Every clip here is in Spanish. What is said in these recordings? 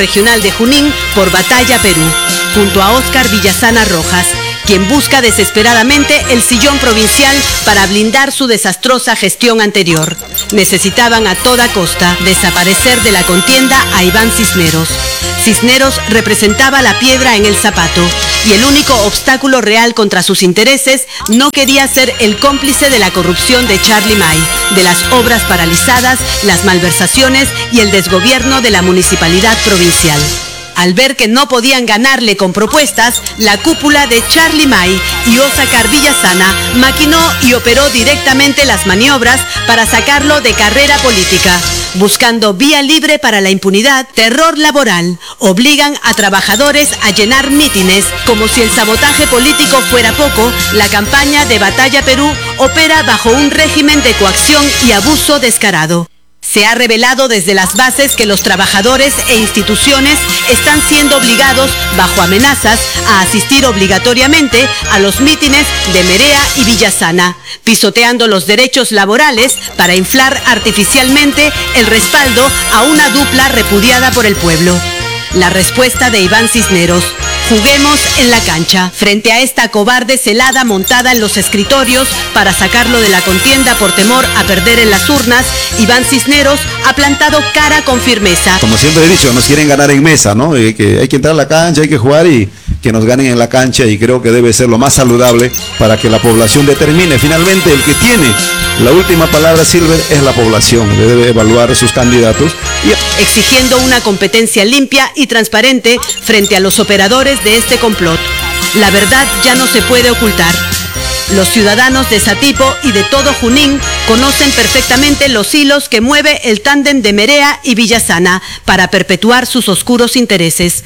Regional de Junín por Batalla Perú, junto a Óscar Villasana Rojas, quien busca desesperadamente el sillón provincial para blindar su desastrosa gestión anterior. Necesitaban a toda costa desaparecer de la contienda a Iván Cisneros. Cisneros representaba la piedra en el zapato y el único obstáculo real contra sus intereses. No quería ser el cómplice de la corrupción de Charlie May, de las obras paralizadas, las malversaciones y el desgobierno de la municipalidad provincial. Al ver que no podían ganarle con propuestas, la cúpula de Charlie May y Óscar Villasana maquinó y operó directamente las maniobras para sacarlo de carrera política. Buscando vía libre para la impunidad, terror laboral, obligan a trabajadores a llenar mítines. Como si el sabotaje político fuera poco, la campaña de Batalla Perú opera bajo un régimen de coacción y abuso descarado. Se ha revelado desde las bases que los trabajadores e instituciones están siendo obligados, bajo amenazas, a asistir obligatoriamente a los mítines de Merea y Villasana, pisoteando los derechos laborales para inflar artificialmente el respaldo a una dupla repudiada por el pueblo. La respuesta de Iván Cisneros: juguemos en la cancha. Frente a esta cobarde celada montada en los escritorios para sacarlo de la contienda por temor a perder en las urnas, Iván Cisneros ha plantado cara con firmeza. Como siempre he dicho, nos quieren ganar en mesa, ¿no? Que hay que entrar a la cancha, hay que jugar y que nos ganen en la cancha, y creo que debe ser lo más saludable para que la población determine. Finalmente, el que tiene la última palabra, Silver, es la población. Debe evaluar sus candidatos. Exigiendo una competencia limpia y transparente frente a los operadores de este complot. La verdad ya no se puede ocultar. Los ciudadanos de Satipo y de todo Junín conocen perfectamente los hilos que mueve el tándem de Merea y Villasana para perpetuar sus oscuros intereses.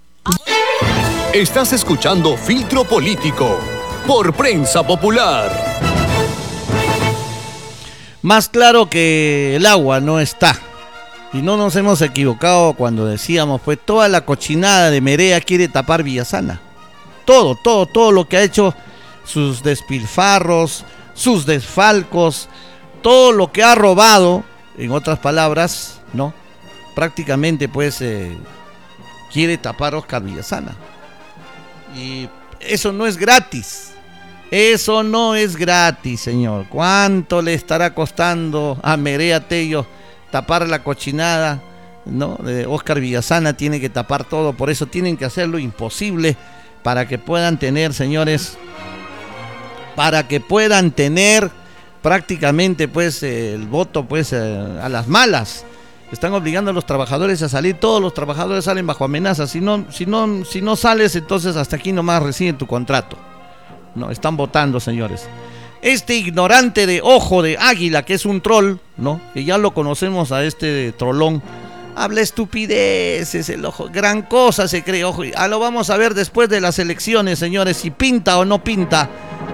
Estás escuchando Filtro Político por Prensa Popular. Más claro que el agua no está. Y no nos hemos equivocado cuando decíamos, pues toda la cochinada de Merea quiere tapar Villasana. Todo lo que ha hecho, sus despilfarros, sus desfalcos, todo lo que ha robado, en otras palabras, ¿no? Prácticamente pues quiere tapar a Óscar Villasana. Y eso no es gratis. Eso no es gratis, señor. ¿Cuánto le estará costando a Merea Tello tapar la cochinada, ¿no? Óscar Villasana tiene que tapar todo, por eso tienen que hacer lo imposible para que puedan tener, señores, para que puedan tener prácticamente pues el voto pues a las malas. Están obligando a los trabajadores a salir, todos los trabajadores salen bajo amenaza. Si no sales, entonces hasta aquí nomás reciben tu contrato. No, están votando, señores. Este ignorante de ojo de águila, que es un troll, ¿no? Que ya lo conocemos a este trolón, habla estupideces, el ojo, gran cosa se cree, ojo. Lo vamos a ver después de las elecciones, señores, si pinta o no pinta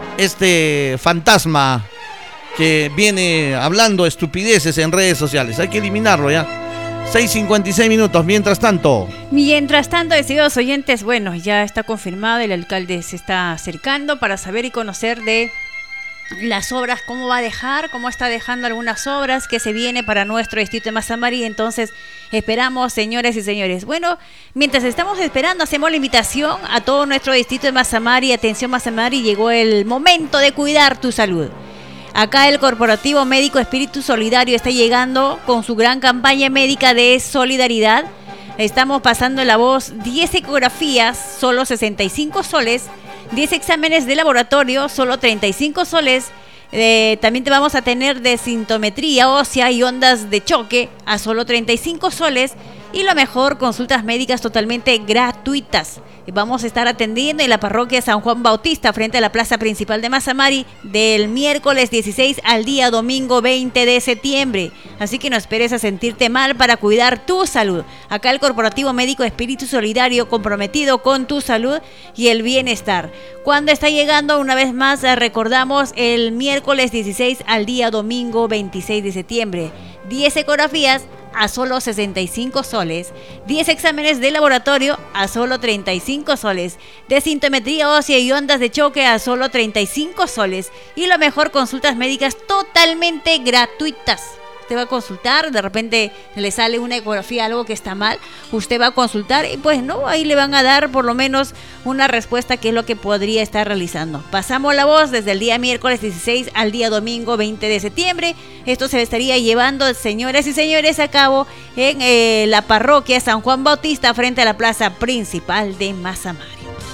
este fantasma que viene hablando estupideces en redes sociales. Hay que eliminarlo ya. 6:56 minutos, mientras tanto, estimados oyentes, bueno, ya está confirmado, el alcalde se está acercando para saber y conocer de las obras, cómo está dejando algunas obras que se viene para nuestro distrito de Mazamari. Entonces esperamos, señores y señores. Bueno, mientras estamos esperando, hacemos la invitación a todo nuestro distrito de Mazamari. Atención Mazamari, llegó el momento de cuidar tu salud. Acá el Corporativo Médico Espíritu Solidario está llegando con su gran campaña médica de solidaridad. Estamos pasando la voz: 10 ecografías, solo 65 soles. 10 exámenes de laboratorio, solo 35 soles. También te vamos a tener de sintometría ósea y ondas de choque a solo 35 soles. Y lo mejor, consultas médicas totalmente gratuitas. Vamos a estar atendiendo en la parroquia San Juan Bautista, frente a la plaza principal de Mazamari, del miércoles 16 al día domingo 20 de septiembre. Así que no esperes a sentirte mal para cuidar tu salud. Acá el Corporativo Médico Espíritu Solidario, comprometido con tu salud y el bienestar. ¿Cuándo está llegando? Una vez más, recordamos, el miércoles 16 al día domingo 26 de septiembre. 10 ecografías a solo 65 soles, 10 exámenes de laboratorio a solo 35 soles, de sintometría ósea y ondas de choque a solo 35 soles, y lo mejor, consultas médicas totalmente gratuitas. usted va a consultar, de repente le sale una ecografía, algo que está mal, usted va a consultar y pues no, ahí le van a dar por lo menos una respuesta que es lo que podría estar realizando. Pasamos la voz desde el día miércoles 16 al día domingo 20 de septiembre. Esto se estaría llevando, señoras y señores, a cabo en la parroquia San Juan Bautista frente a la plaza principal de Mazamari.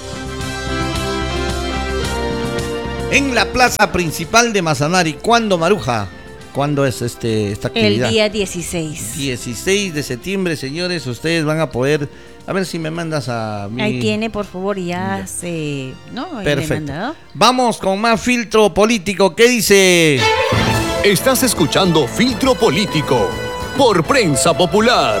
En la plaza principal de Mazamari. ¿Cuándo, Maruja? ¿Cuándo es esta actividad? El día 16. 16 de septiembre, señores, ustedes van a poder... A ver si me mandas a mí. Ahí tiene, por favor, ya se... ¿No? Ahí Perfecto. le he mandado. Vamos con más filtro político. ¿Qué dice? Estás escuchando Filtro Político por Prensa Popular.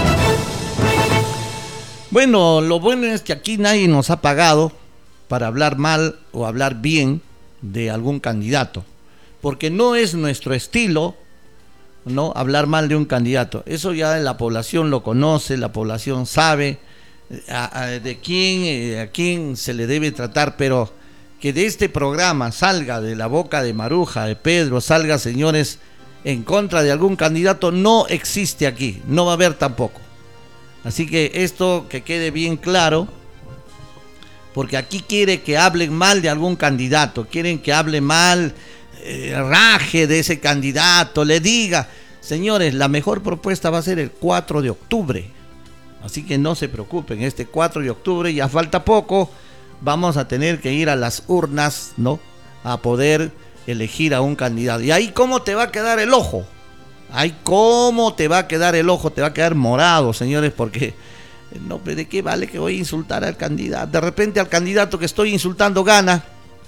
Bueno, lo bueno es que aquí nadie nos ha pagado para hablar mal o hablar bien de algún candidato, porque no es nuestro estilo, ¿no?, hablar mal de un candidato. Eso ya la población lo conoce, la población sabe de quién, a quién se le debe tratar, pero que de este programa salga de la boca de Maruja, de Pedro, salga, señores, en contra de algún candidato, no existe aquí, no va a haber tampoco. Así que esto que quede bien claro, porque aquí quiere que hablen mal de algún candidato, quieren que hable mal, raje de ese candidato, le diga, señores, la mejor propuesta va a ser el 4 de octubre, así que no se preocupen, este 4 de octubre ya falta poco, vamos a tener que ir a las urnas, ¿no?, a poder elegir a un candidato. Y ahí cómo te va a quedar el ojo, ahí cómo te va a quedar el ojo, te va a quedar morado, señores, porque... No, pero ¿de qué vale que voy a insultar al candidato? De repente al candidato que estoy insultando gana.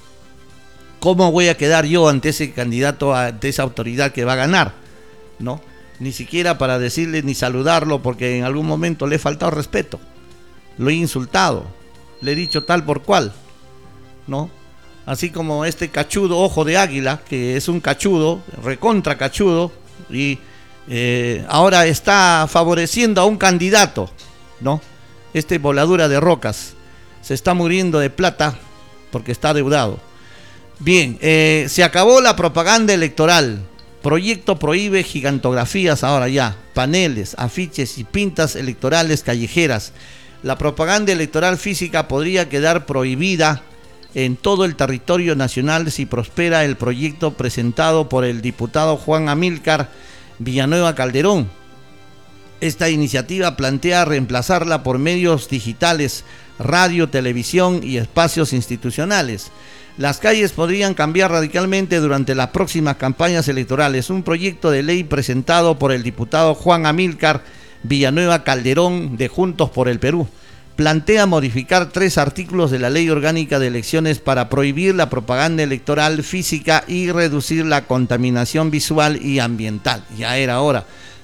¿Cómo voy a quedar yo ante ese candidato, ante esa autoridad que va a ganar? ¿No? Ni siquiera para decirle ni saludarlo, porque en algún momento le he faltado respeto. Lo he insultado. Le he dicho tal por cual. ¿No? Así como este cachudo Ojo de Águila, que es un cachudo, recontra cachudo, y ahora está favoreciendo a un candidato, ¿no? Este Voladura de Rocas se está muriendo de plata porque está adeudado. Bien, se acabó la propaganda electoral. Proyecto prohíbe gigantografías ahora ya, paneles, afiches y pintas electorales callejeras. La propaganda electoral física podría quedar prohibida en todo el territorio nacional si prospera el proyecto presentado por el diputado Juan Amílcar Villanueva Calderón. Esta iniciativa plantea reemplazarla por medios digitales, radio, televisión y espacios institucionales. Las calles podrían cambiar radicalmente durante las próximas campañas electorales. Un proyecto de ley presentado por el diputado Juan Amílcar Villanueva Calderón de Juntos por el Perú plantea modificar 3 artículos de la Ley Orgánica de Elecciones para prohibir la propaganda electoral física y reducir la contaminación visual y ambiental. Ya era hora.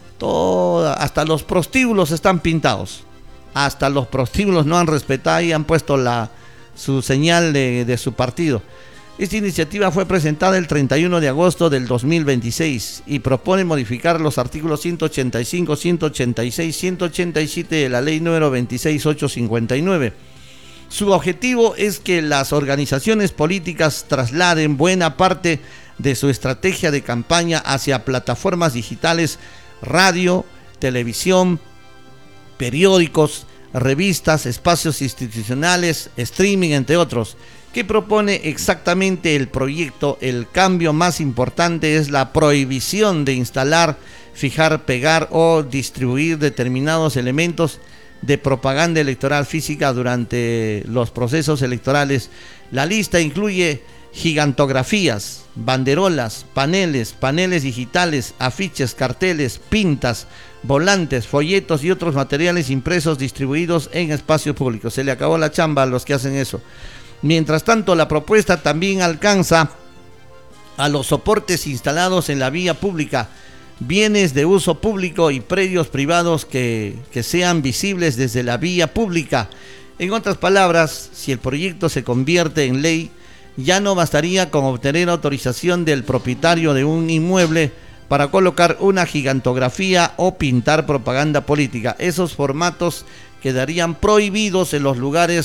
Hasta los prostíbulos están pintados, hasta los prostíbulos no han respetado y han puesto su señal de su partido. Esta iniciativa fue presentada el 31 de agosto del 2026 y propone modificar los artículos 185, 186, 187 de la ley número 26859. Su objetivo es que las organizaciones políticas trasladen buena parte de su estrategia de campaña hacia plataformas digitales, radio, televisión, periódicos, revistas, espacios institucionales, streaming, entre otros. ¿Qué propone exactamente el proyecto? El cambio más importante es la prohibición de instalar, fijar, pegar o distribuir determinados elementos de propaganda electoral física durante los procesos electorales. La lista incluye gigantografías, banderolas, paneles digitales, afiches, carteles, pintas, volantes, folletos y otros materiales impresos distribuidos en espacios públicos. Se le acabó la chamba a los que hacen eso. Mientras tanto, la propuesta también alcanza a los soportes instalados en la vía pública, bienes de uso público y predios privados que sean visibles desde la vía pública. En otras palabras, si el proyecto se convierte en ley, ya no bastaría con obtener autorización del propietario de un inmueble para colocar una gigantografía o pintar propaganda política. Esos formatos quedarían prohibidos en los lugares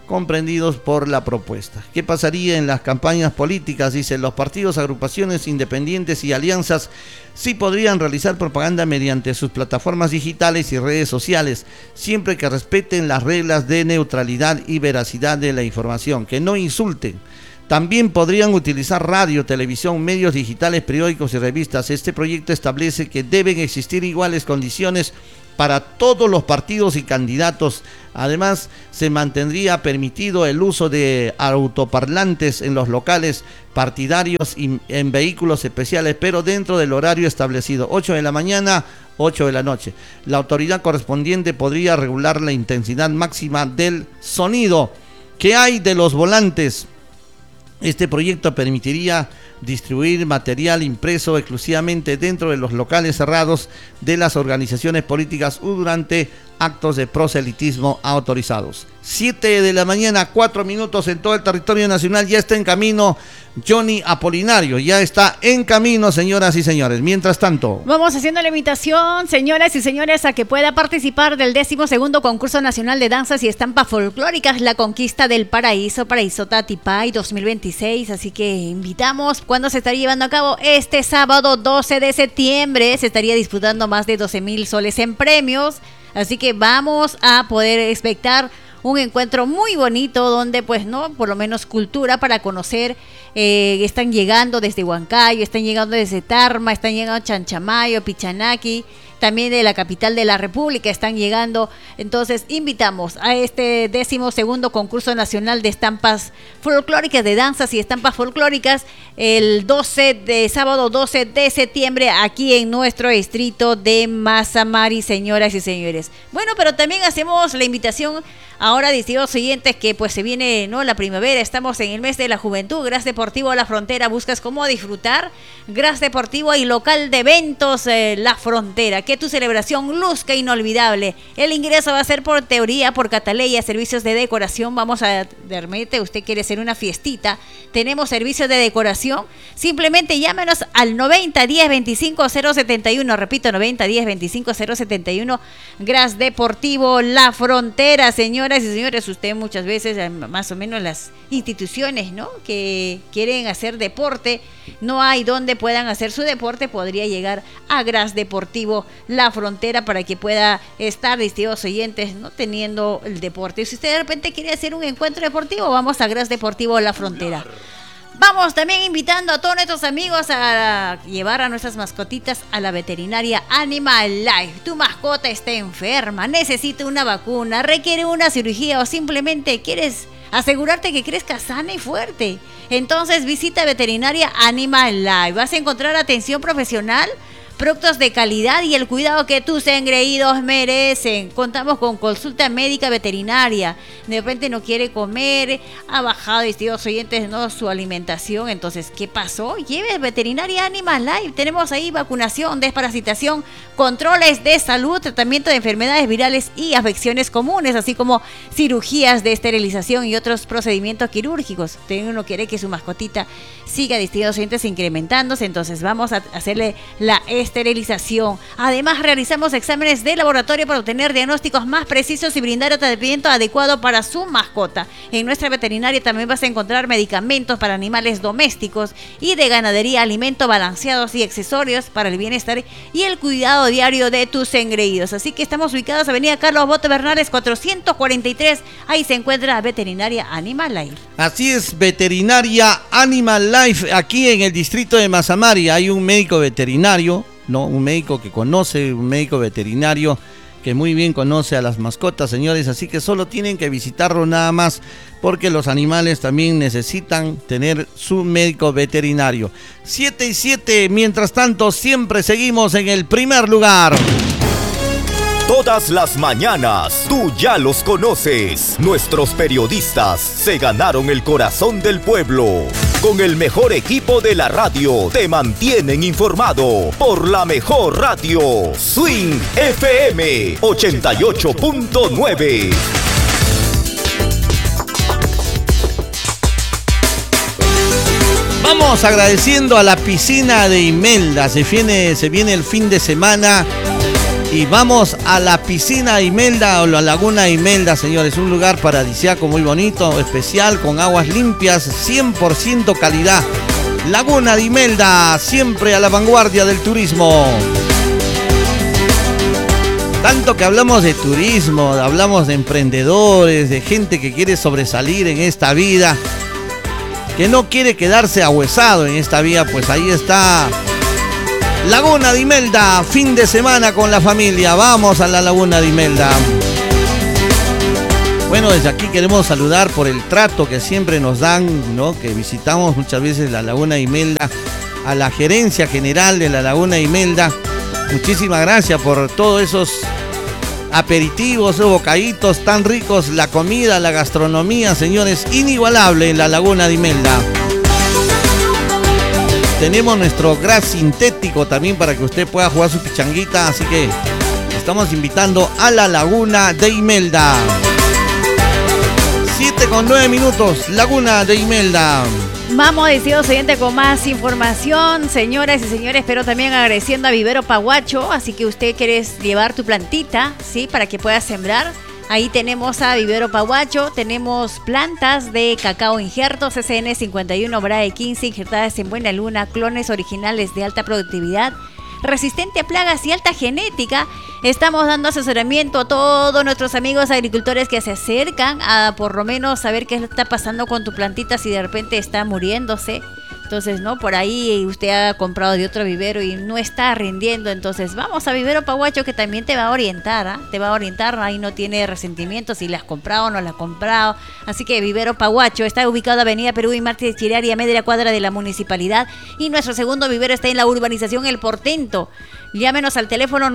comprendidos por la propuesta. ¿Qué pasaría en las campañas políticas? Dicen, los partidos, agrupaciones independientes y alianzas sí podrían realizar propaganda mediante sus plataformas digitales y redes sociales, siempre que respeten las reglas de neutralidad y veracidad de la información, que no insulten. También podrían utilizar radio, televisión, medios digitales, periódicos y revistas. Este proyecto establece que deben existir iguales condiciones para todos los partidos y candidatos. Además, se mantendría permitido el uso de autoparlantes en los locales partidarios y en vehículos especiales, pero dentro del horario establecido, 8 de la mañana, 8 de la noche. La autoridad correspondiente podría regular la intensidad máxima del sonido que hay de los volantes. Este proyecto permitiría distribuir material impreso exclusivamente dentro de los locales cerrados de las organizaciones políticas o durante actos de proselitismo autorizados. 7 de la mañana, 4 minutos en todo el territorio nacional. Ya está en camino Johnny Apolinario, ya está en camino, señoras y señores. Mientras tanto, vamos haciendo la invitación, señoras y señores, a que pueda participar del 12º Concurso Nacional de Danzas y Estampas Folclóricas, La Conquista del Paraíso, Paraíso Tatipay 2026. Así que invitamos. ¿Cuándo se estaría llevando a cabo? Este sábado 12 de septiembre se estaría disputando más de 12,000 soles en premios. Así que vamos a poder expectar un encuentro muy bonito donde, pues, no, por lo menos cultura para conocer. Están llegando desde Huancayo, están llegando desde Tarma, están llegando Chanchamayo, Pichanaki, también de la capital de la República están llegando. Entonces invitamos a este 12º Concurso Nacional de Estampas Folclóricas, de Danzas y Estampas Folclóricas, el sábado 12 de septiembre aquí en nuestro distrito de Mazamari, señoras y señores. Bueno, pero también hacemos la invitación ahora, distintos oyentes, que pues se viene, ¿no?, la primavera, estamos en el mes de la juventud. Gras Deportivo La Frontera, buscas cómo disfrutar. Gras Deportivo y local de eventos La Frontera, que tu celebración luzca inolvidable. El ingreso va a ser por teoría, por Cataleya, servicios de decoración. Vamos a permitir, usted quiere hacer una fiestita, tenemos servicios de decoración. Simplemente llámenos al 9010-25071, repito, 9010-25071. Gras Deportivo La Frontera, señoras y señores. Usted muchas veces, más o menos las instituciones, ¿no?, que quieren hacer deporte, no hay donde puedan hacer su deporte, podría llegar a Gras Deportivo La Frontera para que pueda estar, distintos oyentes, ¿no?, teniendo el deporte. Si usted de repente quiere hacer un encuentro deportivo, vamos a Gras Deportivo La Frontera. Vamos también invitando a todos nuestros amigos a llevar a nuestras mascotitas a la veterinaria Animal Life. Tu mascota está enferma, necesita una vacuna, requiere una cirugía o simplemente quieres asegurarte que crezca sana y fuerte. Entonces visita veterinaria Animal Life. Vas a encontrar atención profesional, productos de calidad y el cuidado que tus engreídos merecen. Contamos con consulta médica veterinaria. De repente no quiere comer, ha bajado, distintos oyentes, ¿no?, su alimentación. Entonces, ¿qué pasó? Lleve veterinaria Animal Life. Tenemos ahí vacunación, desparasitación, controles de salud, tratamiento de enfermedades virales y afecciones comunes, así como cirugías de esterilización y otros procedimientos quirúrgicos. Usted no quiere que su mascotita siga, distintos oyentes, incrementándose. Entonces vamos a hacerle la esterilización. Además, realizamos exámenes de laboratorio para obtener diagnósticos más precisos y brindar el tratamiento adecuado para su mascota. En nuestra veterinaria también vas a encontrar medicamentos para animales domésticos y de ganadería, alimentos balanceados y accesorios para el bienestar y el cuidado diario de tus engreídos. Así que estamos ubicados Avenida Carlos Boto Bernales 443. Ahí se encuentra Veterinaria Animal Life. Así es, Veterinaria Animal Life, aquí en el distrito de Mazamari. Hay un médico veterinario, ¿no?, un médico que conoce, un médico veterinario que muy bien conoce a las mascotas, señores, así que solo tienen que visitarlo nada más, porque los animales también necesitan tener su médico veterinario. 7:07, mientras tanto, siempre seguimos en el primer lugar. Todas las mañanas, tú ya los conoces. Nuestros periodistas se ganaron el corazón del pueblo. Con el mejor equipo de la radio, te mantienen informado por la mejor radio. Swing FM 88.9. Vamos agradeciendo a la piscina de Imelda. Se viene el fin de semana Y vamos a la piscina Imelda o la laguna Imelda, señores. Un lugar paradisíaco muy bonito, especial, con aguas limpias, 100% calidad. Laguna de Imelda, siempre a la vanguardia del turismo. Tanto que hablamos de turismo, hablamos de emprendedores, de gente que quiere sobresalir en esta vida, que no quiere quedarse ahuesado en esta vida, pues ahí está Laguna de Imelda, fin de semana con la familia. Vamos a la Laguna de Imelda. Bueno, desde aquí queremos saludar por el trato que siempre nos dan, ¿no? Que visitamos muchas veces la Laguna de Imelda, a la gerencia general de la Laguna de Imelda. Muchísimas gracias por todos esos aperitivos, esos bocaditos tan ricos, la comida, la gastronomía, señores, inigualable en la Laguna de Imelda. Tenemos nuestro gras sintético también para que usted pueda jugar su pichanguita, así que estamos invitando a la Laguna de Imelda. 7:09, Laguna de Imelda. Vamos, decididos oyente, con más información, señoras y señores, pero también agradeciendo a Vivero Pahuacho. Así que usted quiere llevar tu plantita, ¿sí? Para que pueda sembrar. Ahí tenemos a Vivero Pahuacho, tenemos plantas de cacao injertos, SN 51, BRAE 15, injertadas en buena luna, clones originales de alta productividad, resistente a plagas y alta genética. Estamos dando asesoramiento a todos nuestros amigos agricultores que se acercan a por lo menos saber qué está pasando con tu plantita, si de repente está muriéndose. Entonces, ¿no? Por ahí usted ha comprado de otro vivero y no está rindiendo. Entonces, vamos a Vivero Pahuacho, que también te va a orientar, ¿eh? Te va a orientar, ahí no tiene resentimiento si la has comprado o no la has comprado. Así que Vivero Pahuacho está ubicado Avenida Perú y Mártir Chiriari, a media cuadra de la municipalidad. Y nuestro segundo vivero está en la urbanización El Portento. Llámenos al teléfono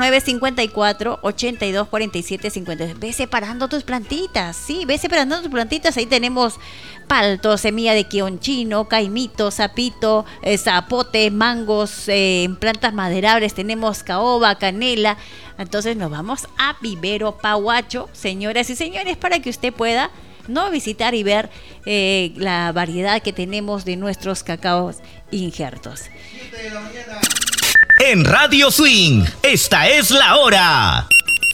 954-8247-52. Ve separando tus plantitas, sí, ve separando tus plantitas. Ahí tenemos palto, semilla de quionchino, caimito, sapito, zapote, mangos, plantas maderables. Tenemos caoba, canela. Entonces nos vamos a Vivero Pahuacho, señoras y señores, para que usted pueda no visitar y ver la variedad que tenemos de nuestros cacaos injertos. 7 de la mañana. En Radio Swing, esta es la hora.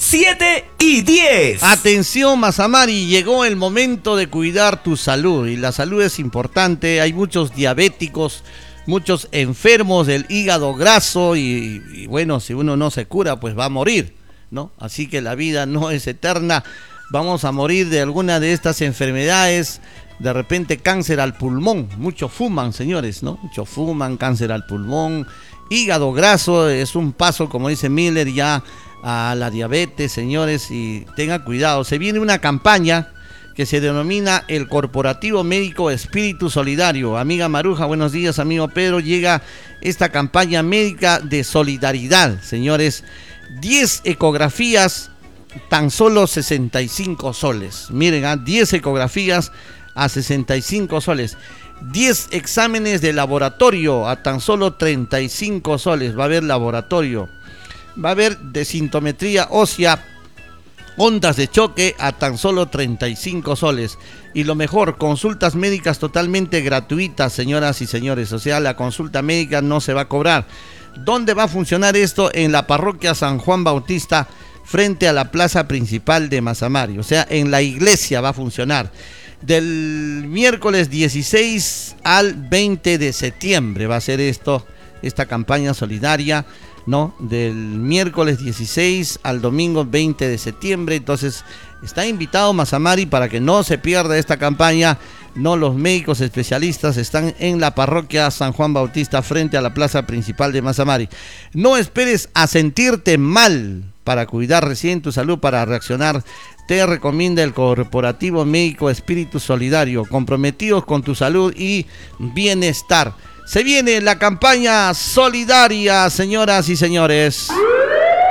7:10. Atención, Mazamari, llegó el momento de cuidar tu salud, y la salud es importante. Hay muchos diabéticos, muchos enfermos del hígado graso y bueno, si uno no se cura, pues va a morir, ¿no? Así que la vida no es eterna. Vamos a morir de alguna de estas enfermedades. De repente cáncer al pulmón, muchos fuman, señores, ¿no? Muchos fuman, cáncer al pulmón. Hígado graso es un paso, como dice Miller, ya a la diabetes, señores, y tengan cuidado. Se viene una campaña que se denomina el Corporativo Médico Espíritu Solidario. Amiga Maruja, buenos días, amigo Pedro. Llega esta campaña médica de solidaridad, señores. 10 ecografías, tan solo 65 soles. Miren, 10 ecografías a 65 soles. 10 exámenes de laboratorio a tan solo 35 soles. Va a haber laboratorio. Va a haber desintometría ósea, ondas de choque a tan solo 35 soles. Y lo mejor, consultas médicas totalmente gratuitas, señoras y señores. O sea, la consulta médica no se va a cobrar. ¿Dónde va a funcionar esto? En la parroquia San Juan Bautista, frente a la plaza principal de Mazamari. O sea, en la iglesia va a funcionar. Del miércoles 16 al 20 de septiembre va a ser esta campaña solidaria, ¿no? Del miércoles 16 al domingo 20 de septiembre. Entonces está invitado Mazamari para que no se pierda esta campaña, ¿no? Los médicos especialistas están en la parroquia San Juan Bautista, frente a la plaza principal de Mazamari. No esperes a sentirte mal para cuidar recién tu salud, para reaccionar. Te recomienda el Corporativo Médico Espíritu Solidario, comprometidos con tu salud y bienestar. Se viene la campaña solidaria, señoras y señores.